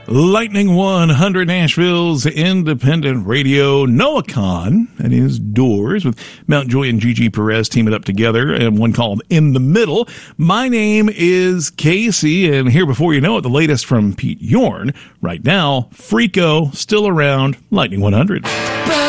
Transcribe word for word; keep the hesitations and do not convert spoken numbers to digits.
Lightning one hundred, Nashville's independent radio. Noah Kahan and his Doors with Mountjoy and Gigi Perez teaming up together, and one called In the Middle. My name is Casey, and here before you know it, the latest from Pete Yorn. Right now, Freako, still around, Lightning one hundred.